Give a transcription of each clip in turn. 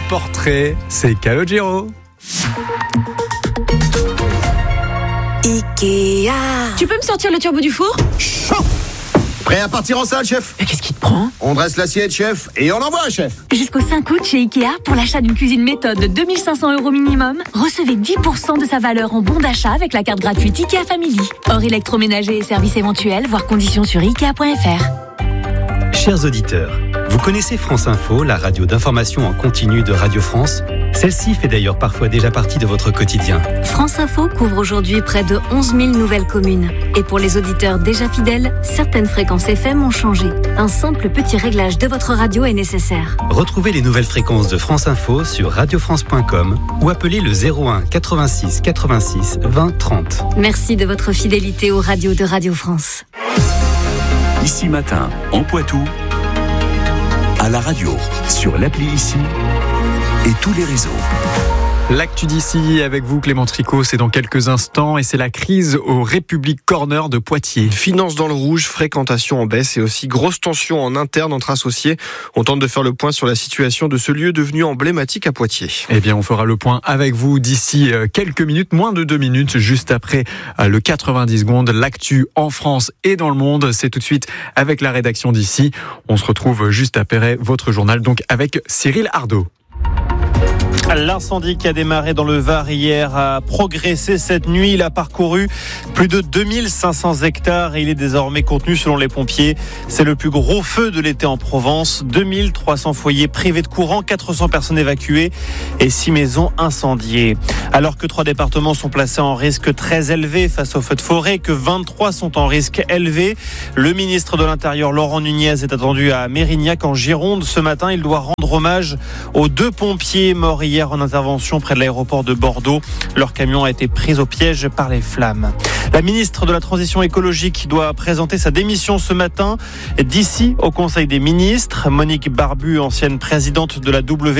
portrait, c'est Calogero. Ikea. Tu peux me sortir le turbo du four ? Chaud. Prêt à partir en salle, chef ? Mais qu'est-ce qui te prend ? On dresse l'assiette, chef, et on envoie, chef. Jusqu'au 5 août chez Ikea, pour l'achat d'une cuisine méthode de 2 500 € minimum, recevez 10% de sa valeur en bon d'achat avec la carte gratuite Ikea Family. Hors électroménager et services éventuels, voir conditions sur Ikea.fr. Chers auditeurs, vous connaissez France Info, la radio d'information en continu de Radio France ? Celle-ci fait d'ailleurs parfois déjà partie de votre quotidien. France Info couvre aujourd'hui près de 11 000 nouvelles communes. Et pour les auditeurs déjà fidèles, certaines fréquences FM ont changé. Un simple petit réglage de votre radio est nécessaire. Retrouvez les nouvelles fréquences de France Info sur radiofrance.com ou appelez le 01 86 86 20 30. Merci de votre fidélité aux radios de Radio France. Ici Matin, en Poitou, à la radio, sur l'appli Ici et tous les réseaux. L'actu d'ici avec vous, Clément Tricot, c'est dans quelques instants et c'est la crise au République Corner de Poitiers. Finances dans le rouge, fréquentation en baisse et aussi grosse tension en interne entre associés. On tente de faire le point sur la situation de ce lieu devenu emblématique à Poitiers. Eh bien, on fera le point avec vous d'ici quelques minutes, moins de 2 minutes, juste après le 90 secondes. L'actu en France et dans le monde, c'est tout de suite avec la rédaction d'ici. On se retrouve juste après votre journal, donc avec Cyril Ardo. L'incendie qui a démarré dans le Var hier a progressé cette nuit. Il a parcouru plus de 2500 hectares et il est désormais contenu selon les pompiers. C'est le plus gros feu de l'été en Provence. 2300 foyers privés de courant, 400 personnes évacuées et 6 maisons incendiées. Alors que 3 départements sont placés en risque très élevé face aux feux de forêt, que 23 sont en risque élevé, le ministre de l'Intérieur Laurent Nunez est attendu à Mérignac en Gironde. Ce matin, il doit rendre hommage aux 2 pompiers morts hier en intervention près de l'aéroport de Bordeaux. Leur camion a été pris au piège par les flammes. La ministre de la Transition écologique doit présenter sa démission ce matin d'ici au Conseil des ministres. Monique Barbu, ancienne présidente de la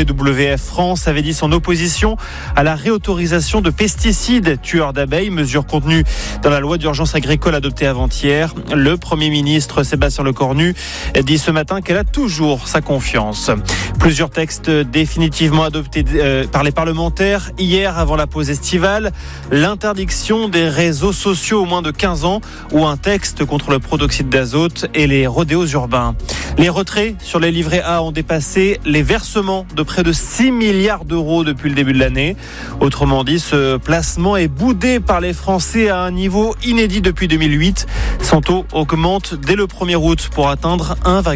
WWF France, avait dit son opposition à la réautorisation de pesticides tueurs d'abeilles, mesure contenue dans la loi d'urgence agricole adoptée avant-hier. Le Premier ministre Sébastien Lecornu dit ce matin qu'elle a toujours sa confiance. Plusieurs textes définitivement adoptés par les parlementaires hier avant la pause estivale. L'interdiction des réseaux sociaux aux moins de 15 ans ou un texte contre le protoxyde d'azote et les rodéos urbains. Les retraits sur les livrets A ont dépassé les versements de près de 6 milliards d'euros depuis le début de l'année. Autrement dit, ce placement est boudé par les Français à un niveau inédit depuis 2008. Son taux augmente dès le 1er août pour atteindre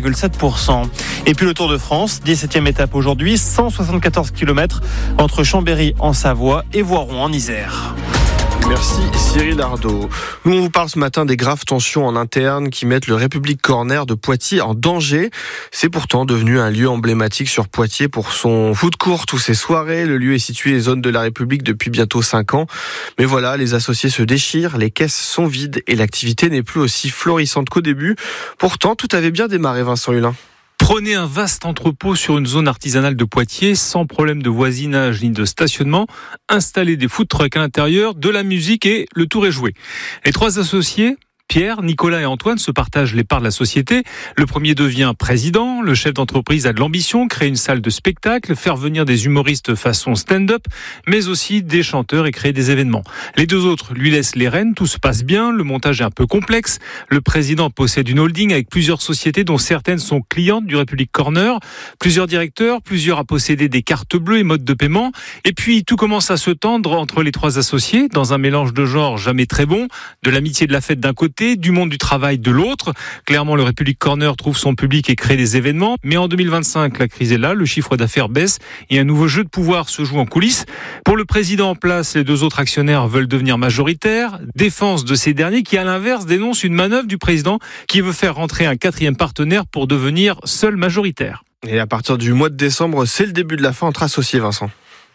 1,7%. Et puis le Tour de France, 17e étape aujourd'hui, 174 km entre Chambéry en Savoie et Voiron en Isère. Merci Cyril Ardo. Nous on vous parle ce matin des graves tensions en interne qui mettent le République Corner de Poitiers en danger. C'est pourtant devenu un lieu emblématique sur Poitiers pour son foot court, tous ses soirées. Le lieu est situé zone de la République depuis bientôt 5 ans. Mais voilà, les associés se déchirent, les caisses sont vides et l'activité n'est plus aussi florissante qu'au début. Pourtant, tout avait bien démarré, Vincent Hulin. Prenez un vaste entrepôt sur une zone artisanale de Poitiers, sans problème de voisinage ni de stationnement. Installez des food trucks à l'intérieur, de la musique et le tour est joué. Les 3 associés, Pierre, Nicolas et Antoine, se partagent les parts de la société. Le premier devient président. Le chef d'entreprise a de l'ambition, créer une salle de spectacle, faire venir des humoristes façon stand-up, mais aussi des chanteurs et créer des événements. Les 2 autres lui laissent les rênes. Tout se passe bien. Le montage est un peu complexe. Le président possède une holding avec plusieurs sociétés dont certaines sont clientes du République Corner. Plusieurs directeurs, plusieurs à posséder des cartes bleues et modes de paiement. Et puis, tout commence à se tendre entre les 3 associés dans un mélange de genres jamais très bon. De l'amitié de la fête d'un côté, du monde du travail de l'autre. Clairement, le République Corner trouve son public et crée des événements. Mais en 2025, la crise est là, le chiffre d'affaires baisse et un nouveau jeu de pouvoir se joue en coulisses. Pour le président en place, les 2 autres actionnaires veulent devenir majoritaires. Défense de ces derniers qui, à l'inverse, dénoncent une manœuvre du président qui veut faire rentrer un 4e partenaire pour devenir seul majoritaire. Et à partir du mois de décembre, c'est le début de la fin entre associés, Vincent.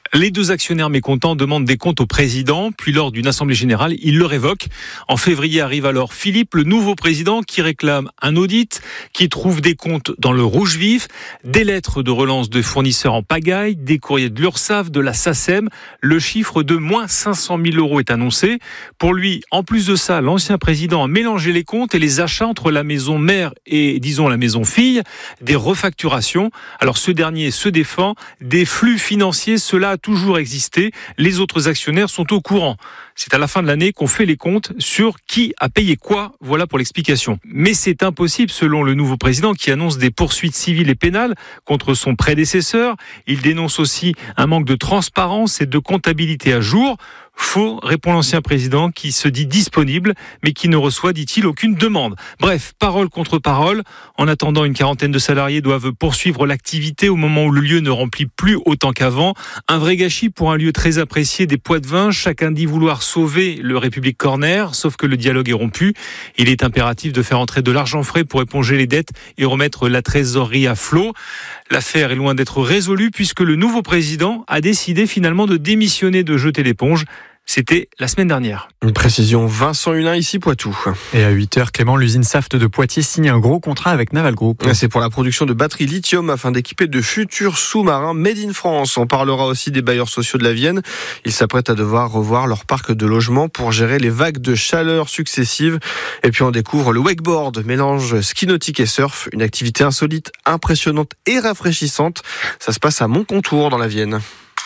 Les deux actionnaires mécontents demandent des comptes au président, puis lors d'une assemblée générale, ils le révoquent. En février arrive alors Philippe, le nouveau président, qui réclame un audit, qui trouve des comptes dans le rouge vif, des lettres de relance de fournisseurs en pagaille, des courriers de l'URSSAF, de la SACEM. Le chiffre de moins 500 000 € est annoncé. Pour lui, en plus de ça, l'ancien président a mélangé les comptes et les achats entre la maison mère et, disons, la maison fille, des refacturations. Alors ce dernier se défend, des flux financiers, cela a toujours existé. Les autres actionnaires sont au courant. C'est à la fin de l'année qu'on fait les comptes sur qui a payé quoi. Voilà pour l'explication. Mais c'est impossible selon le nouveau président qui annonce des poursuites civiles et pénales contre son prédécesseur. Il dénonce aussi un manque de transparence et de comptabilité à jour. Faux, répond l'ancien président qui se dit disponible, mais qui ne reçoit, dit-il, aucune demande. Bref, parole contre parole. En attendant, une quarantaine de salariés doivent poursuivre l'activité au moment où le lieu ne remplit plus autant qu'avant. Un vrai gâchis pour un lieu très apprécié des Poix-de-Vin. Chacun dit vouloir sauver le République Corner, sauf que le dialogue est rompu. Il est impératif de faire entrer de l'argent frais pour éponger les dettes et remettre la trésorerie à flot. L'affaire est loin d'être résolue puisque le nouveau président a décidé finalement de démissionner, de jeter l'éponge. C'était la semaine dernière. Une précision, Vincent Hulin, ici Poitou. Et à 8h, Clément, l'usine Saft de Poitiers signe un gros contrat avec Naval Group. C'est pour la production de batteries lithium afin d'équiper de futurs sous-marins made in France. On parlera aussi des bailleurs sociaux de la Vienne. Ils s'apprêtent à devoir revoir leur parc de logements pour gérer les vagues de chaleur successives. Et puis on découvre le wakeboard, mélange ski nautique et surf, une activité insolite, impressionnante et rafraîchissante. Ça se passe à Montcontour dans la Vienne.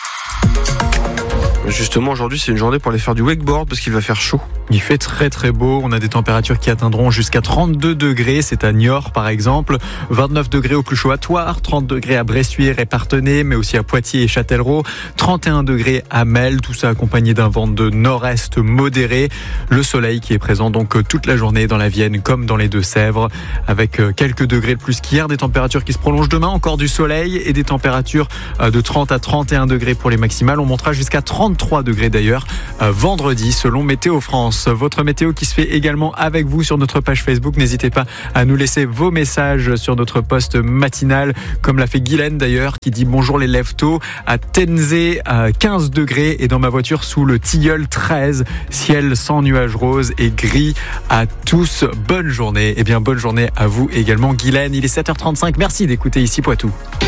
Justement, aujourd'hui, c'est une journée pour aller faire du wakeboard parce qu'il va faire chaud. Il fait très très beau. On a des températures qui atteindront jusqu'à 32 degrés. C'est à Niort, par exemple. 29 degrés au plus chaud à Thouars, 30 degrés à Bressuire et Parthenay, mais aussi à Poitiers et Châtellerault. 31 degrés à Melle. Tout ça accompagné d'un vent de nord-est modéré. Le soleil qui est présent donc toute la journée dans la Vienne comme dans les Deux-Sèvres. Avec quelques degrés de plus qu'hier. Des températures qui se prolongent demain. Encore du soleil et des températures de 30 à 31 degrés pour les maximales. On montera jusqu'à 33 degrés d'ailleurs vendredi selon Météo France. Votre météo qui se fait également avec vous sur notre page Facebook. N'hésitez pas à nous laisser vos messages sur notre post matinal, comme l'a fait Guylaine d'ailleurs, qui dit bonjour les lève-tôt. À Tenzé, à 15 degrés et dans ma voiture sous le Tilleul 13, ciel sans nuages roses et gris. À tous, bonne journée. Et bien bonne journée à vous également Guylaine. Il est 7h35. Merci d'écouter Ici Poitou.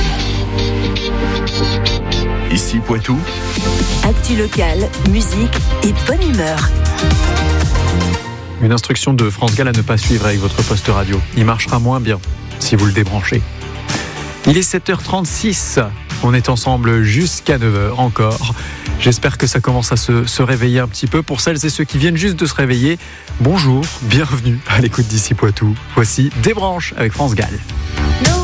Ici Poitou. Actu locale, musique et bonne humeur. Une instruction de France Gall à ne pas suivre avec votre poste radio. Il marchera moins bien si vous le débranchez. Il est 7h36. On est ensemble jusqu'à 9h encore. J'espère que ça commence à se réveiller un petit peu. Pour celles et ceux qui viennent juste de se réveiller, bonjour, bienvenue à l'écoute d'Ici Poitou. Voici Débranche avec France Gall.